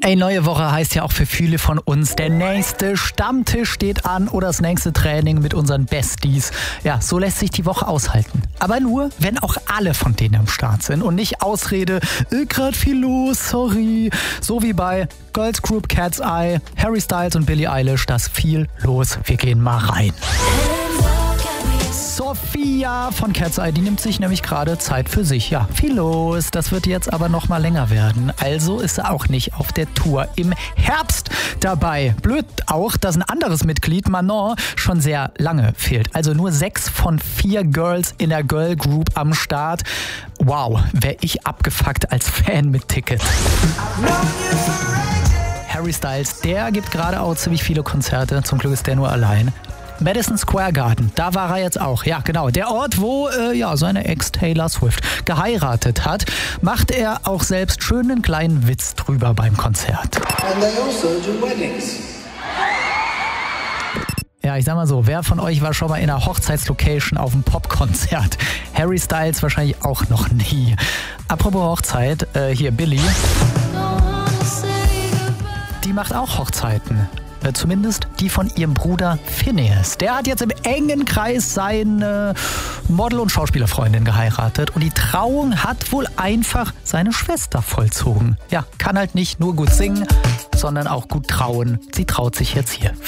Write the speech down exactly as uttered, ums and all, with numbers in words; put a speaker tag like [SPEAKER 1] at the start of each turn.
[SPEAKER 1] Ey, neue Woche heißt ja auch für viele von uns, der nächste Stammtisch steht an oder das nächste Training mit unseren Besties. Ja, so lässt sich die Woche aushalten. Aber nur, wenn auch alle von denen am Start sind und nicht Ausrede, äh, grad viel los, sorry. So wie bei Girls Group Cat's Eye, Harry Styles und Billie Eilish, das viel los. Wir gehen mal rein. Sophia von Cat's Eye, die nimmt sich nämlich gerade Zeit für sich. Ja, viel los. Das wird jetzt aber noch mal länger werden. Also ist sie auch nicht auf der Tour im Herbst dabei. Blöd auch, dass ein anderes Mitglied, Manon, schon sehr lange fehlt. Also nur sechs von vier Girls in der Girl Group am Start. Wow, wär ich abgefuckt als Fan mit Ticket. Harry Styles, der gibt gerade auch ziemlich viele Konzerte. Zum Glück ist der nur allein. Madison Square Garden, da war er jetzt auch. Ja, genau. Der Ort, wo äh, ja, seine Ex Taylor Swift geheiratet hat, macht er auch selbst schön einen kleinen Witz drüber beim Konzert.
[SPEAKER 2] And they also do weddings.
[SPEAKER 1] Ja, ich sag mal so, wer von euch war schon mal in einer Hochzeitslocation auf einem Popkonzert? Harry Styles wahrscheinlich auch noch nie. Apropos Hochzeit, äh, hier Billie. Die macht auch Hochzeiten. Zumindest die von ihrem Bruder Phineas. Der hat jetzt im engen Kreis seine Model- und Schauspielerfreundin geheiratet und die Trauung hat wohl einfach seine Schwester vollzogen. Ja, kann halt nicht nur gut singen, sondern auch gut trauen. Sie traut sich jetzt hier.